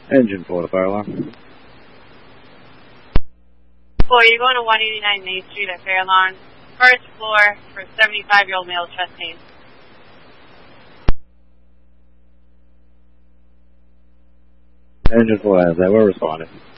Engine 4 to fire alarm. 4, you're going to 189 Main Street at Fairlawn. First floor for 75-year-old male chest pain. Engine 4 has that. We're responding.